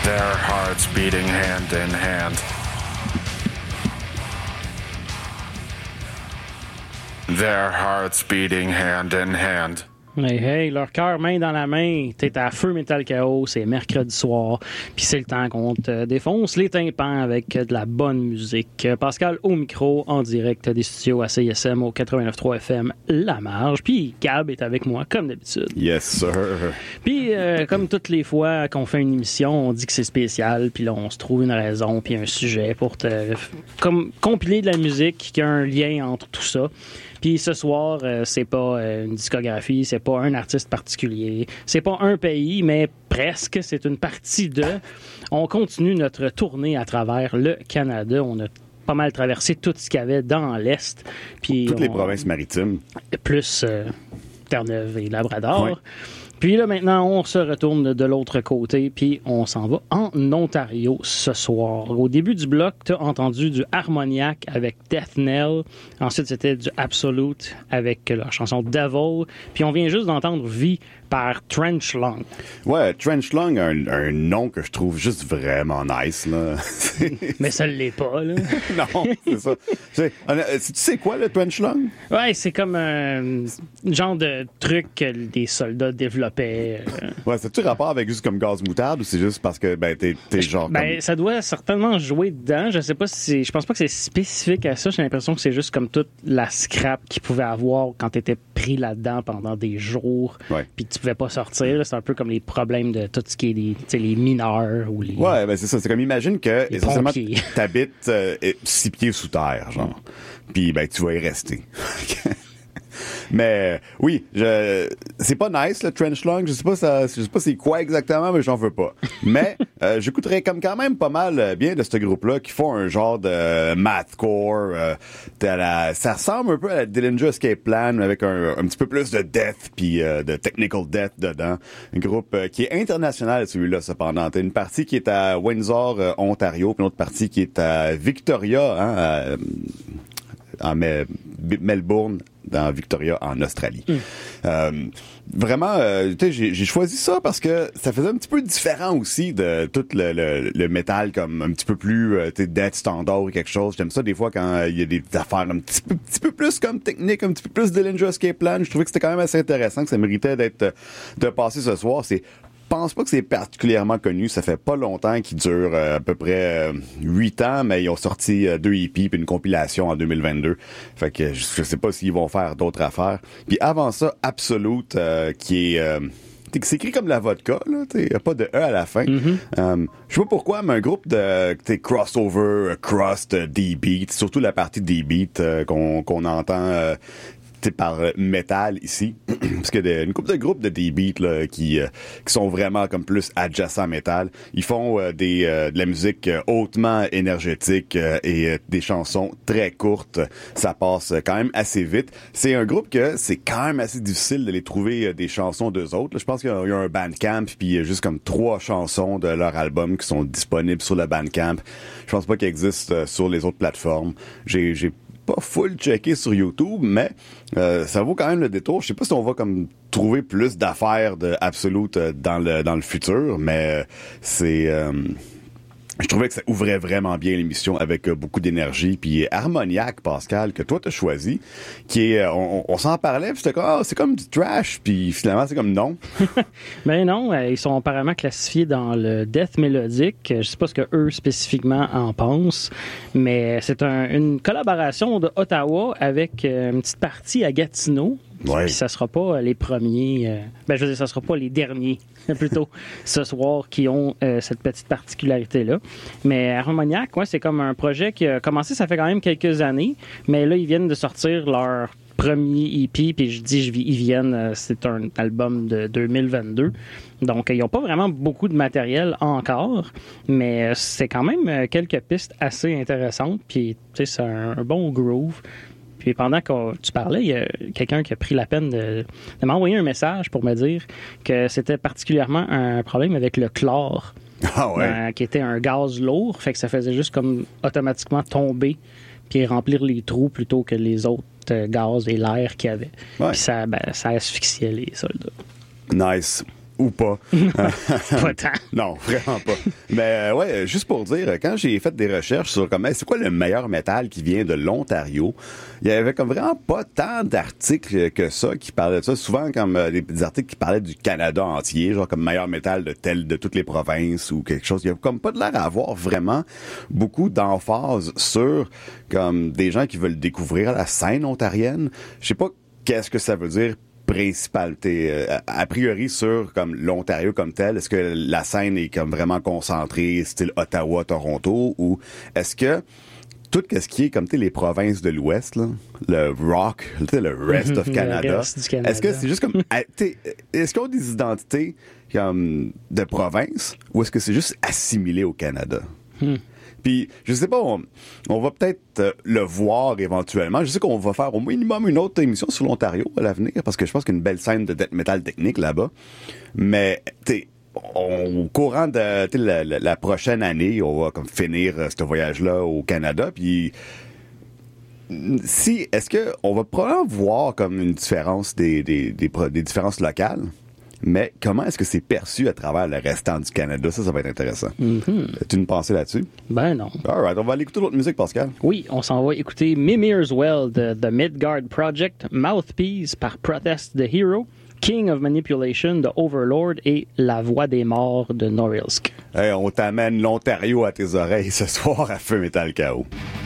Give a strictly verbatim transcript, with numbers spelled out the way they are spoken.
Their hearts beating hand in hand. Their hearts beating hand in hand. Hey, hey, leur cœur main dans la main. T'es à Feu Metal Chaos, c'est mercredi soir, puis c'est le temps qu'on te défonce les tympans avec de la bonne musique. Pascal au micro, en direct des studios à C I S M au quatre-vingt-neuf point trois F M La Marge, puis Gab est avec moi, comme d'habitude. Yes, sir. Puis, euh, comme toutes les fois qu'on fait une émission, on dit que c'est spécial, puis là, on se trouve une raison, puis un sujet pour te comme compiler de la musique qui a un lien entre tout ça. Puis ce soir, euh, c'est pas euh, une discographie, c'est pas un artiste particulier, c'est pas un pays, mais presque, c'est une partie de... On continue notre tournée à travers le Canada. On a pas mal traversé tout ce qu'il y avait dans l'Est. Puis Toutes on... les provinces maritimes. Plus euh, Terre-Neuve et Labrador. Oui. Puis là, maintenant, on se retourne de l'autre côté, puis on s'en va en Ontario ce soir. Au début du bloc, tu as entendu du Harmoniac avec Death Knell. Ensuite, c'était du Absolute avec leur chanson Devil. Puis on vient juste d'entendre Vie par Trench Lung. Ouais, Trench Lung a un, un nom que je trouve juste vraiment nice, là. Mais ça l'est pas, là. Non, c'est ça. Tu sais, tu sais quoi, le Trench Lung? Ouais, c'est comme un genre de truc que des soldats développaient. Euh... Ouais, c'est-tu rapport avec juste comme gaz moutarde ou c'est juste parce que, ben, t'es, t'es genre Ben, comme... ça doit certainement jouer dedans. Je sais pas si c'est... Je pense pas que c'est spécifique à ça. J'ai l'impression que c'est juste comme toute la scrap qu'il pouvait avoir quand t'étais pris là-dedans pendant des jours. Ouais. Puis tu pouvais pas sortir. C'est un peu comme les problèmes de tout ce qui est les, les mineurs ou les... Ouais, ben c'est ça. C'est comme, imagine que, les essentiellement, pompiers. t'habites euh, six pieds sous terre, genre. Puis, ben, tu vas y rester. Mais oui, je c'est pas nice le Trench Lung, je sais pas ça, je sais pas c'est quoi exactement, mais j'en veux pas. Mais euh, j'écouterais comme quand même pas mal bien de ce groupe-là qui font un genre de mathcore. Euh, de la, ça ressemble un peu à la Dillinger Escape Plan avec un, un petit peu plus de death puis euh, de technical death dedans. Un groupe euh, qui est international celui-là cependant. T'as une partie qui est à Windsor, euh, Ontario, puis une autre partie qui est à Victoria, hein, à, en Melbourne, dans Victoria, en Australie. Mm. Euh, vraiment, euh, tu sais, j'ai, j'ai choisi ça parce que ça faisait un petit peu différent aussi de tout le, le, le métal comme un petit peu plus, euh, tu sais, death standard ou quelque chose. J'aime ça des fois quand il euh, y a des affaires un petit peu, petit peu plus comme technique, un petit peu plus Dillinger Escape Plan. Je trouvais que c'était quand même assez intéressant, que ça méritait d'être, de passer ce soir. C'est Je pense pas que c'est particulièrement connu. Ça fait pas longtemps qu'il dure euh, à peu près huit euh, ans, mais ils ont sorti euh, deux E P puis une compilation en deux mille vingt-deux. Fait que je, je sais pas s'ils vont faire d'autres affaires. Puis avant ça, Absolute, euh, qui est... Euh, c'est écrit comme la vodka, là, il n'y a pas de E à la fin. Mm-hmm. Um, je sais pas pourquoi, mais un groupe de crossover, crust, D-beat, surtout la partie D-beat euh, qu'on, qu'on entend... Euh, par métal ici, parce qu'il y a une couple de groupes de D-beat là, qui, euh, qui sont vraiment comme plus adjacents métal. Ils font euh, des euh, de la musique euh, hautement énergétique euh, et euh, des chansons très courtes. Ça passe quand même assez vite. C'est un groupe que c'est quand même assez difficile de les trouver euh, des chansons d'eux autres. Là, je pense qu'il y a, il y a un Bandcamp, puis il y a juste comme trois chansons de leur album qui sont disponibles sur le Bandcamp. Je pense pas qu'il existe euh, sur les autres plateformes. J'ai, j'ai pas full checké sur YouTube, mais euh, ça vaut quand même le détour. Je sais pas si on va comme trouver plus d'affaires de Absolute dans le dans le futur, mais c'est euh, je trouvais que ça ouvrait vraiment bien l'émission avec euh, beaucoup d'énergie. Puis Harmoniac, Pascal, que toi t'as choisi, qui est, on, on s'en parlait, puis c'était comme, ah, c'est comme du trash, puis finalement c'est comme non. Ben non, euh, ils sont apparemment classifiés dans le death mélodique. Je sais pas ce que eux spécifiquement en pensent, mais c'est un, une collaboration de Ottawa avec euh, une petite partie à Gatineau. Ouais. Puis ça sera pas les premiers, euh, ben je veux dire, ça sera pas les derniers, plutôt, ce soir, qui ont euh, cette petite particularité-là. Mais Harmoniac, ouais, c'est comme un projet qui a commencé, ça fait quand même quelques années, mais là, ils viennent de sortir leur premier E P, puis je dis ils viennent, euh, c'est un album de deux mille vingt-deux. Donc, ils n'ont pas vraiment beaucoup de matériel encore, mais c'est quand même quelques pistes assez intéressantes, puis tu sais, c'est un, un bon groove. Puis pendant que tu parlais, il y a quelqu'un qui a pris la peine de, de m'envoyer un message pour me dire que c'était particulièrement un problème avec le chlore, ah ouais. euh, qui était un gaz lourd, fait que ça faisait juste comme automatiquement tomber puis remplir les trous plutôt que les autres euh, gaz et l'air qu'il y avait. Ouais. Puis ça, ben, ça asphyxiait les soldats. Nice. ou pas. Pas tant. Non, vraiment pas. Mais euh, ouais, juste pour dire, quand j'ai fait des recherches sur comme hey, c'est quoi le meilleur métal qui vient de l'Ontario, il y avait comme vraiment pas tant d'articles que ça qui parlaient de ça. Souvent comme euh, des, des articles qui parlaient du Canada entier, genre comme meilleur métal de tel de toutes les provinces ou quelque chose. Il y a comme pas de l'air à avoir vraiment beaucoup d'emphase sur comme des gens qui veulent découvrir la scène ontarienne. Je sais pas qu'est-ce que ça veut dire principal, euh, a priori sur comme l'Ontario comme tel. Est-ce que la scène est comme vraiment concentrée style Ottawa, Toronto, ou est-ce que tout ce qui est comme les provinces de l'Ouest, là, le rock, le rest of Canada, le reste du Canada. Est-ce que c'est juste comme est-ce qu'ils ont des identités comme de province ou est-ce que c'est juste assimilé au Canada? Hmm. Puis, je sais pas, on, on va peut-être euh, le voir éventuellement. Je sais qu'on va faire au minimum une autre émission sur l'Ontario à l'avenir, parce que je pense qu'il y a une belle scène de death metal technique là-bas. Mais, tu au courant de la, la, la prochaine année, on va comme finir euh, ce voyage-là au Canada. Puis, si, est-ce que on va probablement voir comme une différence des, des, des, des différences locales? Mais comment est-ce que c'est perçu à travers le restant du Canada? Ça, ça va être intéressant. Mm-hmm. As-tu une pensée là-dessus? Ben non. All right, on va aller écouter l'autre musique, Pascal. Oui, on s'en va écouter Mimir's Well de The Midgard Project, Mouthpiece par Protest the Hero, King of Manipulation de Overlord et La Voix des Morts de Norilsk. Hey, on t'amène l'Ontario à tes oreilles ce soir à Feu Metal Chaos.